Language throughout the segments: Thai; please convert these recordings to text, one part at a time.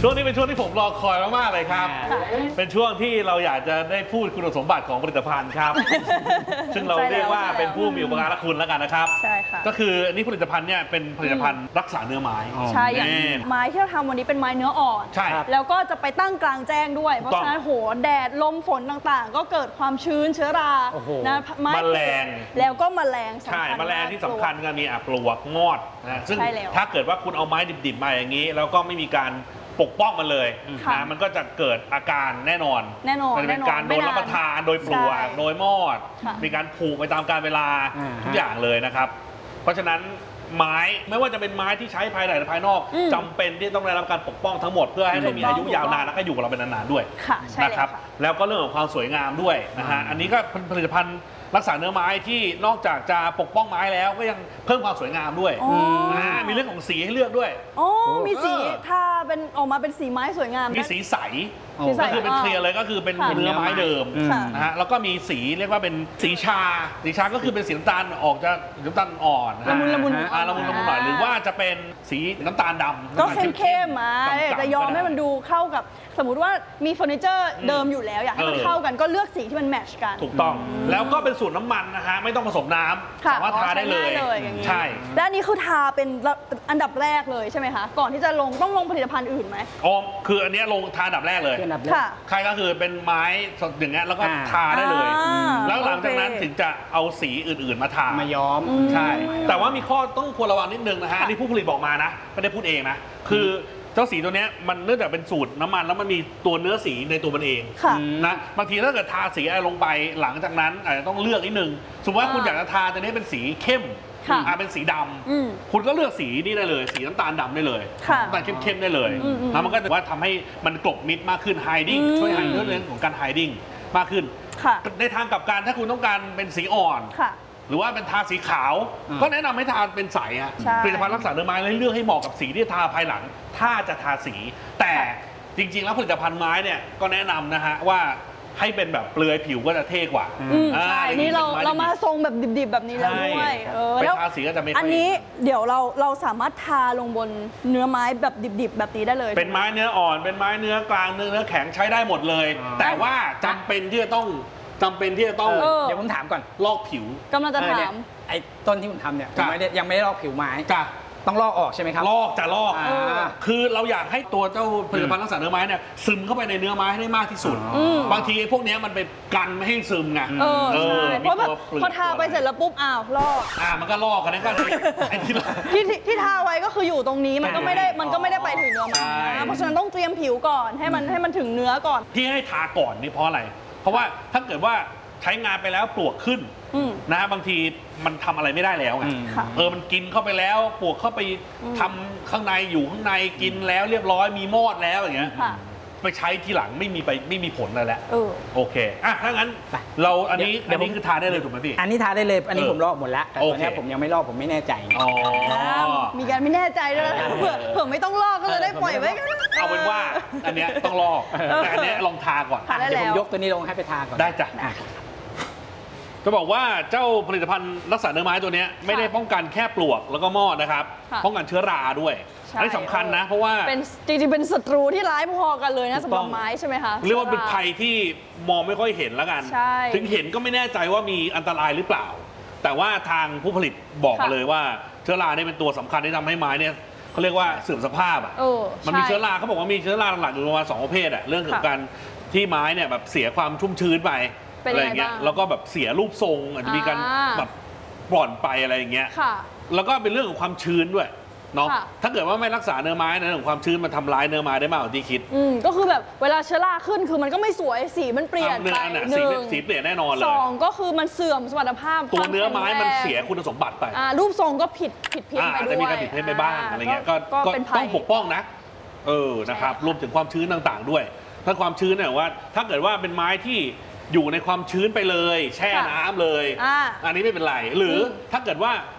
ช่วงนี้เป็นช่วงที่ผมรอคอยมากๆเลยครับเป็นช่วงที่เราอยากจะได้พูดคุณสมบัติของผลิตภัณฑ์ครับซึ่งเราเรียกว่าเป็นผู้มีอุปการะคุณแล้วกันนะครับใช่ค่ะก็คือนี่ผลิตภัณฑ์เนี่ยเป็นผลิตภัณฑ์รักษาเนื้อไม้ใช่อย่างไม้ที่เราทำวันนี้เป็นไม้เนื้ออ่อนใช่แล้วก็จะไปตั้งกลางแจ้งด้วยเพราะฉะนั้นโหแดดลมฝนต่างๆก็เกิดความชื้นเชื้อรานะไม้แมลงแล้วก็แมลงใช่แมลงที่สำคัญก็มีปลวกงอดนะซึ่งถ้าเกิดว่าคุณเอาไม้ดิบๆมาอย่างนี้แล้วก็ไม่มีการปกป้องมันเลยนะมันก็จะเกิดอาการแน่นอนมันเป็นการโดนรับประทานโดยปลวกโดยมอดมีการผูกไปตามกาลเวลาทุกอย่างเลยนะครับเพราะฉะนั้นไม้ไม่ว่าจะเป็นไม้ที่ใช้ภายในหรือภายนอกจำเป็นที่ต้องได้รับการปกป้องทั้งหมดเพื่อให้มันมีอายุยาวนานและก็อยู่กับเราเป็นนานๆด้วยนะครับแล้วก็เรื่องของความสวยงามด้วยนะฮะอันนี้ก็เป็นผลิตภัณฑ์รักษาเนื้อไม้ที่นอกจากจะปกป้องไม้แล้วก็ยังเพิ่มความสวยงามด้วยมีเรื่องของสีให้เลือกด้วยมีสีถ้าเป็นออกมาเป็นสีไม้สวยงามมีสีใสก็คือเป็นเคลียร์เลยก็คือเป็นเนื้อไม้เดิมนะฮะแล้วก็มีสีเรียกว่าเป็นสีชาก็คือเป็นสีน้ำตาลออกจะน้ำตาลอ่อนละมุนละมุนหน่อยหรือว่าจะเป็นสีน้ำตาลดำก็เข้มๆจะยอมให้มันดูเข้ากับสมมุติว่ามีเฟอร์นิเจอร์เดิมอยู่แล้วอยากให้มันเข้ากันก็เลือกสีที่มันแมทช์กันถูกต้องแล้วก็เป็นสูตรน้ำมันนะฮะไม่ต้องผสมน้ำสามารถทาได้เลยใช่และอันนี้คือทาเป็นอันดับแรกเลยใช่ไหมคะก่อนที่จะต้องลงผลิตภัณฑ์อื่นไหมคืออันนี้ลงทาอันดับแรกเลยใครก็คือเป็นไม้สดอย่างเงี้ยแล้วก็ทาได้เลยแล้วหลังจากนั้นถึงจะเอาสีอื่นๆมาทามาย้อมใช่แต่ว่ามีข้อต้องควรระวังนิดนึงนะฮะที่ผู้ผลิตบอกมานะไม่ได้พูดเองนะคือเจ้าสีตัวนี้มันเนื่องจากเป็นสูตรน้ำมันแล้วมันมีตัวเนื้อสีในตัวมันเองนะบางทีถ้าเกิดทาสีอะไรลงไปหลังจากนั้นอาจจะต้องเลือกนิดนึงสมมติว่าคุณอยากจะทาตัวนี้เป็นสีเข้มเป็นสีดำคุณก็เลือกสีนี่ได้เลยสีน้ำตาลดำได้เลยน้ำตาลเข้มๆได้เลยแล้วมันก็จะว่าทำให้มันกลบมิดมากขึ้น hiding ช่วยให้เรื่องของการ hiding มากขึ้นในทางกลับกันถ้าคุณต้องการเป็นสีอ่อนหรือว่าเป็นทาสีขาวก็แนะนำให้ทาเป็นใสฮะผลิตภัณฑ์รักษาเนื้อไม้เลือกให้เหมาะกับสีที่ทาภายหลังถ้าจะทาสีแต่จริงๆแล้วผลิตภัณฑ์ไม้เนี่ยก็แนะนำนะฮะว่าให้เป็นแบบเปลือยผิวก็จะเท่กว่าใช่นี่เรามาทรงแบบดิบๆแบบนี้แล้วด้วยแล้วทาสีก็จะไม่อันนี้เดี๋ยวเราสามารถทาลงบนเนื้อไม้แบบดิบๆแบบนี้ได้เลยเป็นไม้เนื้ออ่อนเป็นไม้เนื้อกลางเนื้อแข็งใช้ได้หมดเลยแต่ว่าจำเป็นที่จะต้องเดี๋ยวผมถามก่อนลอกผิวกำลังจะถามไอ้ต้นที่ผมทำเนี่ยยังไม่ได้ลอกผิวไม้ต้องลอกออกใช่ไหมครับลอกคือเราอยากให้ตัวเจ้าผลิตภัณฑ์รักษาเนื้อไม้เนี่ยซึมเข้าไปในเนื้อไม้ให้ได้มากที่สุดบางทีพวกนี้มันไปกันไม่ให้ซึมไงเพราะพอทาไปเสร็จแล้วปุ๊บลอกมันก็ลอกกันนั่นก็ไอ้ที่ทาไว้ก็คืออยู่ตรงนี้มันก็ไม่ได้ไปถึงเนื้อไม้เพราะฉะนั้นต้องเตรียมผิวก่อนให้มันถึงเนื้อก่อนที่ให้ทาก่อนนี่เพราะอะไรเพราะว่าถ้าเกิดว่าใช้งานไปแล้วปลวกขึ้นนะบางทีมันทำอะไรไม่ได้แล้วไงมันกินเข้าไปแล้วปลวกเข้าไปทำข้างในอยู่ข้างในกินแล้วเรียบร้อยมีมอดแล้วอย่างเงี้ยไปใช้ทีหลังไม่มีผลอะไรแล้วโอเคถ้างั้นเราอันนี้คือทาได้เลยถูกไหมพี่อันนี้ทาได้เลยอันนี้ผมลอกหมดแล้วแต่ตอนนี้ผมยังไม่ลอกผมไม่แน่ใจมีการไม่แน่ใจด้วยเผื่อไม่ต้องลอกก็จะได้ปล่อยไว้เอาเป็นว่าอันนี้ต้องลอกแต่อันนี้ลองทาก่อนเดี๋ยวผมยกตัวนี้ลงให้ไปทาก่อนได้จ้ะจะบอกว่าเจ้าผลิตภัณฑ์รักษาเนื้อไม้ตัวนี้ไม่ได้ป้องกันแค่ปลวกแล้วก็มอดนะครับป้องกันเชื้อราด้วยอันนี้สำคัญนะเพราะว่าจริงๆเป็นศัตรูที่ร้ายพอกันเลยนะสำหรับไม้ใช่ไหมคะเรียกว่าเป็นภัยที่มองไม่ค่อยเห็นแล้วกันถึงเห็นก็ไม่แน่ใจว่ามีอันตรายหรือเปล่าแต่ว่าทางผู้ผลิตบอกมาเลยว่าเชื้อราเนี่ยเป็นตัวสำคัญที่ทำให้ไม้เนี่ยเขาเรียกว่าเสื่อมสภาพมันมีเชื้อราเขาบอกว่ามีเชื้อราหลักๆอยู่ประมาณ2 ประเภทเรื่องของการที่ไม้เนี่ยแบบเสียความชุ่มชื้นไปอะไรเงี้ยแล้วก็แบบเสียรูปทรงอาจจะมีการแบบปร่อนไปอะไรอย่างเงี้ยแล้วก็เป็นเรื่องของความชื้นด้วยเนาะถ้าเกิดว่าไม่รักษาเนื้อไม้ในเรื่องของความชื้นมันทำร้ายเนื้อไม้ได้มากกว่าที่คิดก็คือแบบเวลาเชื้อราขึ้นคือมันก็ไม่สวยสีมันเปลี่ยนไปสีเปลี่ยนแน่นอนเลย 2ก็คือมันเสื่อมสมรรถภาพตัวเนื้อไม้มันเสียคุณสมบัติไปรูปทรงก็ผิดเพี้ยนไปด้วยจะมีการผิดเพี้ยนไปบ้างอะไรเงี้ยก็ต้องปกป้องนะนะครับรวมถึงความชื้นต่างๆด้วยถ้าความชื้นเนี่ยว่าถ้าเกิดว่าเป็นไม้ที่อยู่ในความชื้นไปเลยแช่น้ำเลยอันนี้ไม่เป็นไรหรือถ้าเกิดว่า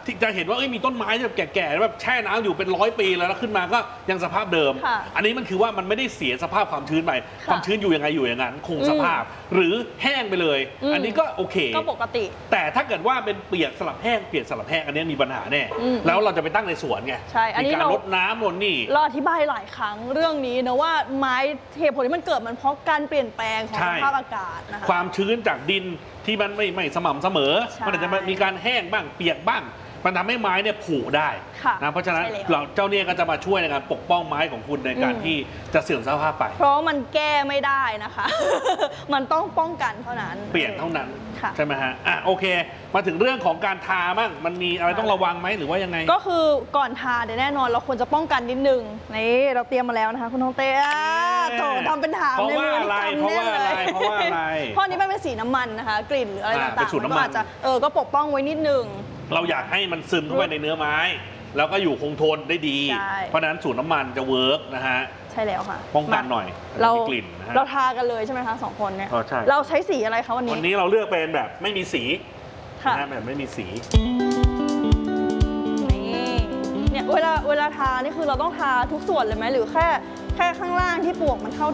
ที่จะเห็นว่ามีต้นไม้แบบแก่ๆแบบแช่น้ำอยู่เป็น100 ปีแล้วขึ้นมาก็ยังสภาพเดิม อันนี้มันคือว่ามันไม่ได้เสียสภาพความชื้นไปความชื้นอยู่ยังไงอยู่อย่างนั้นคงสภาพหรือแห้งไปเลย อันนี้ก็โอเคก็ปกติแต่ถ้าเกิดว่าเป็นเปียกสลับแห้งเปียกสลับแห้งอันนี้มีปัญหาแน่แล้วเราจะไปตั้งในสวนไงมีการรดน้ำรดนี่เราอธิบายหลายครั้งเรื่องนี้นะว่าไม้เหตุผลที่มันเกิดมันเพราะการเปลี่ยนแปลงของสภาพอากาศนะคะความชื้นจากดินที่มันไม่สม่ำเสมอมันอาจจะมีการแห้งบ้างเปียกบ้างมันทำให้ไม้เนี่ยผุได้นะเพราะฉะนั้นเจ้าเนี่ยก็จะมาช่วยในการปกป้องไม้ของคุณในการที่จะเสื่อมสภาพไปเพราะมันแก้ไม่ได้นะคะ มันต้องป้องกันเท่านั้นเปลี่ยนเท่านั้นใช่ไหมฮะโอเคมาถึงเรื่องของการทาบ้างมันมีอะไรต้องระวังไหมหรือว่ายังไงก็คือก่อนทาเดี๋ยวแน่นอนเราควรจะป้องกันนิดนึงนี่เราเตรียมมาแล้วนะคะคุณทองเต้โถทำเป็นถามในมือจำแน่เลยเพราะอันนี้มันเป็นสีน้ำมันนะคะกลิ่นหรืออะไรต่างๆก็อาจจะก็ปกป้องไว้นิดนึงเราอยากให้มันซึมเข้าไปในเนื้อไม้แล้วก็อยู่คงทนได้ดีเพราะนั้นสูตรน้ำมันจะเวิร์กนะฮะใช่แล้วค่ะป้องกันหน่อยมีกลิ่นนะฮะเราทากันเลยใช่ไหมคะ2 คนเนี่ยเราใช้สีอะไรคะวันนี้เราเลือกเป็นแบบไม่มีสีนะแบบไม่มีสีนี่เนี่ยเวลาทานี่คือเราต้องทาทุกส่วนเลยไหมหรือแค่ข้างล่างที่ปลวกมันเข้า